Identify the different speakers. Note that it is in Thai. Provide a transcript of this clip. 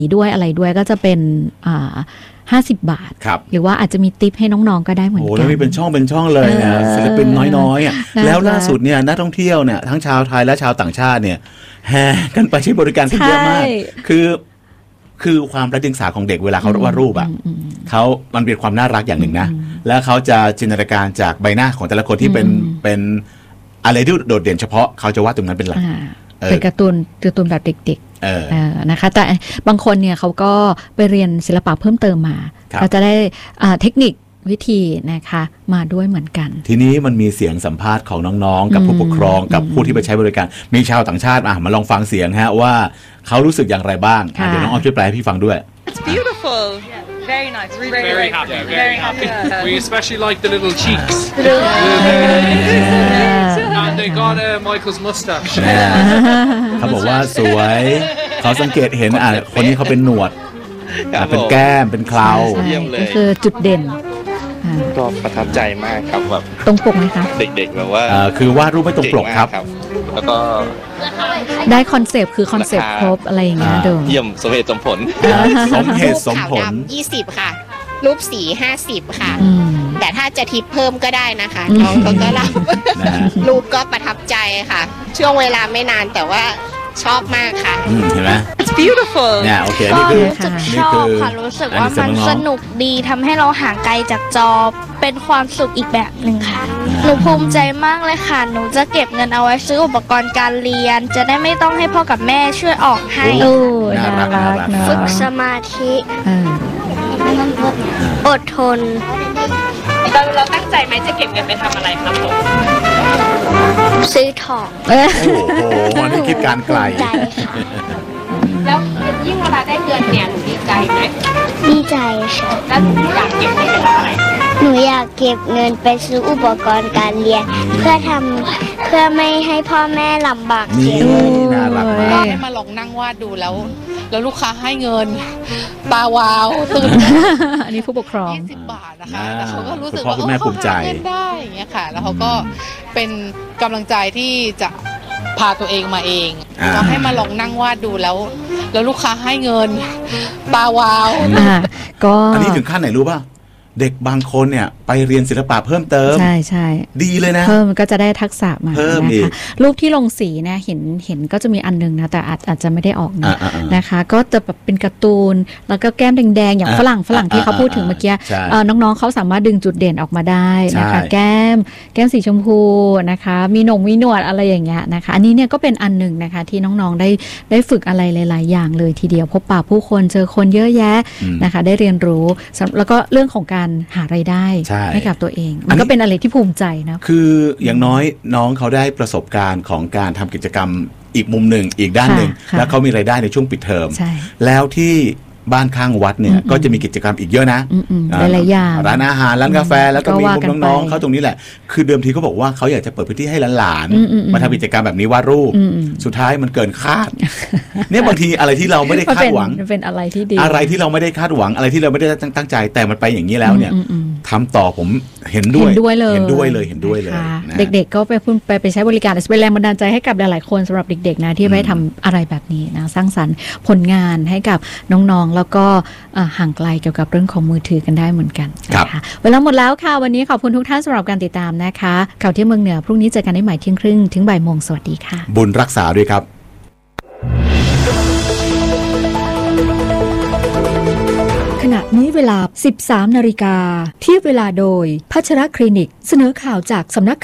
Speaker 1: ด้วยอะไรด้วยก็จะเป็น50 บาทหรือว่าอาจจะมีทิปให้น้องๆก็ได้เหมือนกันโอ้
Speaker 2: แล้วมีเป็นช่องเลยนะศิลปินน้อยๆอ่ะแล้วล่าสุดเนี่ยนักท่องเที่ยวเนี่ยทั้งชาวไทยและชาวต่างชาติเนี่ยแห่กันไปใช้บริการกันเยอะมากคือความประดิษฐ์ของเด็กเวลาเขาวาดรูปอ่ะมันเป็นความน่ารักอย่างหนึ่งนะแล้วเขาจะจินตนาการจากใบหน้าของแต่ละคนที่เป็นอะไรที่โดดเด่นเฉพาะเขาจะวาดตรงนั้นเป็นหลัก
Speaker 1: เป็นการ์ตูนแบบเด็กๆนะคะแต่บางคนเนี่ยเขาก็ไปเรียนศิลปะเพิ่มเติมมาก็จะได้เทคนิควิธีนะคะมาด้วยเหมือนกัน
Speaker 2: ทีนี้มันมีเสียงสัมภาษณ์ของน้องๆกับผู้ปกครองกับผู้ที่ไปใช้บริการมีชาวต่างชาติมาลองฟังเสียงฮะว่าเขารู้สึกอย่างไรบ้างเดี๋ยวน้องอ้อมช่วยแปลให้พี่ฟังด้วย
Speaker 3: It's beautiful.
Speaker 4: Very nice.
Speaker 3: Very happy. Very happy. We especially like the little cheeks. And they got Michael's mustache.
Speaker 2: เขาบอกว่าสวยเขาสังเกตเห็นคนนี้เขาเป็นหนวดเป็นแก้มเป็นเครา
Speaker 1: ก็คือจุดเด่น
Speaker 5: ก็ประทับใจมากครับแบบ
Speaker 1: ตรงปกไหมคะ
Speaker 5: เด็กๆแบบว่า
Speaker 2: คือวาดรูปไม่ตรงปกครับ
Speaker 5: แล้วก็
Speaker 1: ได้คอนเซปต์คือคอนเซปต์ครบอะไรอย่างเงี้ยเดิม
Speaker 5: เยี่ยมสมเหตุสมผล
Speaker 2: สมเหตุสมผล
Speaker 6: 20ค่ะรูปสี50ค่ะแต่ถ้าจะทิปเพิ่มก็ได้นะคะน้องก็รับรูปก็ประทับใจค่ะช่วงเวลาไม่นานแต่ว่าชอบมากค่ะ
Speaker 2: เห็นไหม
Speaker 3: It's beautiful
Speaker 2: เนี่ยโอเค
Speaker 7: นี่คือชอบค่ะรู้สึกว่ามันสนุกดีทำให้เราห่างไกลจากจอเป็นความสุขอีกแบบหนึ่งค่ะหนูภูมิใจมากเลยค่ะหนูจะเก็บเงินเอาไว้ซื้ออุปกรณ์การเรียนจะได้ไม่ต้องให้พ่อกับแม่ช่วยออกให้
Speaker 2: น่ารัก
Speaker 6: ฝึกสมาธิอดทน
Speaker 4: เราตั้งใจไหมจะเก็บเงินไปทำอะไรครับผม
Speaker 6: ซื้อทอง
Speaker 2: โอ้โหนี่คิดการไกล
Speaker 4: แล้วยิ่งเวลาได้เงินเนี่ยหนูดีใจไหม
Speaker 6: ดีใจค่ะ
Speaker 4: แล้วหนูอยากเก็บเงินไปทำอะไร
Speaker 6: หนูอยากเก็บเงินไปซื้ออุปกรณ์การเรียนเพื่อไม่ให้พ่อแม่ลำบาก
Speaker 2: เก็บน่ารักมาก
Speaker 4: ให้มาลองนั่งวาดดูแล้วลูกค้าให้เงินตาวาวตื่น
Speaker 1: อันนี้ผู้ปกครอง
Speaker 4: 20 บาทนะคะแล้วเขาก็รู้สึก
Speaker 2: ว่าเขาหา
Speaker 4: เงินได้อย่างเงี้ยค่ะแล้วเขาก็เป็นกำลังใจที่จะพาตัวเองมาเองก็ให้มาลองนั่งวาดดูแล้วลูกค้าให้เงินตาวาว
Speaker 1: ก็
Speaker 2: อันนี้ถึงขั้นไหนรู้ป่ะเด็กบางคนเนี่ยไปเรียนศิลปะเพิ่มเติม
Speaker 1: ใช่
Speaker 2: ดีเลยนะ
Speaker 1: เพิ่มก็จะได้ทักษะมานะคะรูปที่ลงสีเนี่ยเห็นก็จะมีอันนึงนะแต่อาจจะไม่ได้ออกนะคะก็จะแบบเป็นการ์ตูนแล้วก็แก้มแดงๆอย่างฝรั่งที่เขาพูดถึงเมื่อกี้น้องๆเขาสามารถดึงจุดเด่นออกมาได้นะคะแก้มสีชมพูนะคะมีหนวดอะไรอย่างเงี้ยนะคะอันนี้เนี่ยก็เป็นอันนึงนะคะที่น้องๆได้ฝึกอะไรหลายๆอย่างเลยทีเดียวพบปะผู้คนเจอคนเยอะแยะนะคะได้เรียนรู้แล้วก็เรื่องของการหารายได้ให้กับตัวเองมันก็เป็นอะไรที่ภูมิใจนะ
Speaker 2: คืออย่างน้อยน้องเขาได้ประสบการณ์ของการทำกิจกรรมอีกมุมหนึ่งอีกด้านหนึ่งแล้วเขามีรายได้ในช่วงปิดเทอมแล้วที่บ้านข้างวัดเนี่ยก็จะมีกิจกรรมอีกเยอะนะ
Speaker 1: หลายอย่าง
Speaker 2: ร้านอาหารร้านกาแฟแล้วก็มีพวกน้องๆเขาตรงนี้แหละคือเดิมทีเขาบอกว่าเขาอยากจะเปิดพื้นที่ให้หลานๆมาทำกิจกรรมแบบนี้วาดรูปสุดท้ายมันเกินคาดเนี่ยบางทีอะไรที่เราไม่ได้คาดหวัง
Speaker 1: เป็นอะไรที่ดี
Speaker 2: อะไรที่เราไม่ได้คาดหวังอะไรที่เราไม่ได้ตั้งใจแต่มันไปอย่างนี้แล้วเนี่ยทำต่อผมเห็นด้วยเลย
Speaker 1: เด็กๆก็ไปใช้บริการเป็นแรงบันดาลใจให้กับหลายๆคนสำหรับเด็กๆนะที่ไปทำอะไรแบบนี้นะสร้างสรรค์ผลงานให้กับน้องๆแล้วก็ห่างไกลเกี่ยวกับเรื่องของมือถือกันได้เหมือนกันนะคะเวลาหมดแล้วค่ะวันนี้ขอบคุณทุกท่านสำหรับการติดตามนะคะข่าวเที่ยงเมืองเหนือพรุ่งนี้เจอกันได้ใหม่เที่ยงครึ่งถึงบ่ายโมงสวัสดีค่ะ
Speaker 2: บุญรักษาด้วยครับ
Speaker 8: ขณะนี้เวลา 13 นาฬิกาเทียบเวลาโดยพัชรคลินิกเสนอข่าวจากสำนัก